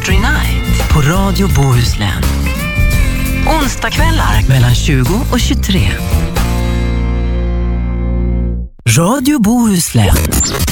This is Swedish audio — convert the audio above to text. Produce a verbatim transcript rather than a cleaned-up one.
Country Night på Radio Bohuslän. Onsdagskvällar mellan tjugo och tjugotre. Radio Bohuslän.